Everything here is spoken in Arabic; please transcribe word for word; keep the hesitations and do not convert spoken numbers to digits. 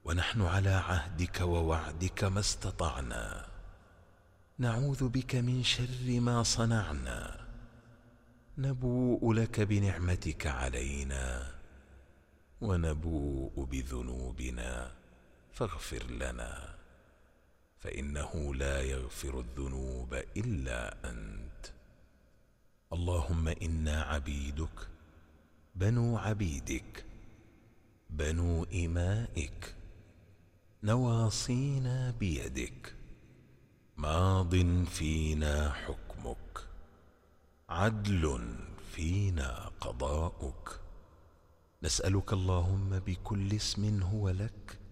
ونحن على عهدك ووعدك ما استطعنا، نعوذ بك من شر ما صنعنا، نبوء لك بنعمتك علينا ونبوء بذنوبنا فاغفر لنا، فإنه لا يغفر الذنوب إلا أنت. اللهم إنا عبيدك بنو عبيدك بنو إمائك، نواصينا بيدك، ماض فينا حكمك، عدل فينا قضاؤك. نسألك اللهم بكل اسم هو لك